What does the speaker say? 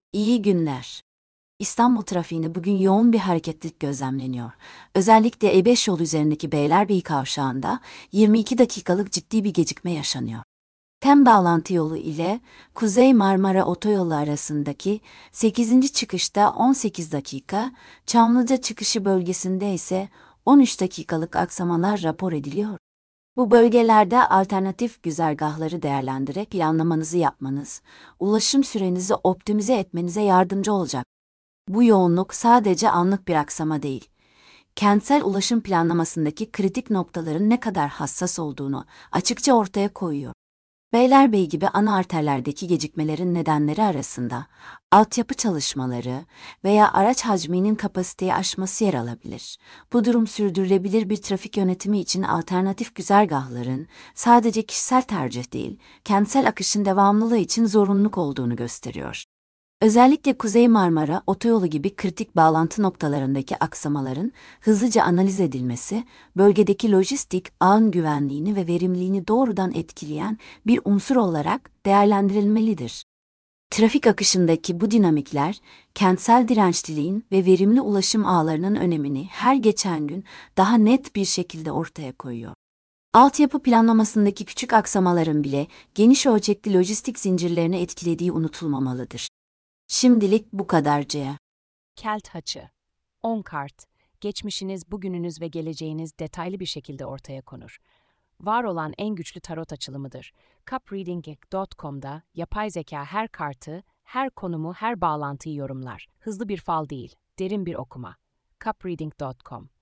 İyi günler. İstanbul trafiğinde bugün yoğun bir hareketlilik gözlemleniyor. Özellikle E5 yolu üzerindeki Beylerbeyi kavşağında 22 dakikalık ciddi bir gecikme yaşanıyor. Tem bağlantı yolu ile Kuzey Marmara Otoyolu arasındaki 8. çıkışta 18 dakika, Çamlıca çıkışı bölgesinde ise 13 dakikalık aksamalar rapor ediliyor. Bu bölgelerde alternatif güzergahları değerlendirerek planlamanızı yapmanız, ulaşım sürenizi optimize etmenize yardımcı olacak. Bu yoğunluk sadece anlık bir aksama değil, kentsel ulaşım planlamasındaki kritik noktaların ne kadar hassas olduğunu açıkça ortaya koyuyor. Beylerbeyi gibi ana arterlerdeki gecikmelerin nedenleri arasında altyapı çalışmaları veya araç hacminin kapasiteyi aşması yer alabilir. Bu durum sürdürülebilir bir trafik yönetimi için alternatif güzergahların sadece kişisel tercih değil, kentsel akışın devamlılığı için zorunluluk olduğunu gösteriyor. Özellikle Kuzey Marmara Otoyolu gibi kritik bağlantı noktalarındaki aksamaların hızlıca analiz edilmesi, bölgedeki lojistik ağın güvenliğini ve verimliliğini doğrudan etkileyen bir unsur olarak değerlendirilmelidir. Trafik akışındaki bu dinamikler, kentsel dirençliliğin ve verimli ulaşım ağlarının önemini her geçen gün daha net bir şekilde ortaya koyuyor. Altyapı planlamasındaki küçük aksamaların bile geniş ölçekli lojistik zincirlerini etkilediği unutulmamalıdır. Şimdilik bu kadar Ceya. Kelt haçı. 10 kart. Geçmişiniz, bugününüz ve geleceğiniz detaylı bir şekilde ortaya konur. Var olan en güçlü tarot açılımıdır. Cupreading.com'da yapay zeka her kartı, her konumu, her bağlantıyı yorumlar. Hızlı bir fal değil, derin bir okuma. Cupreading.com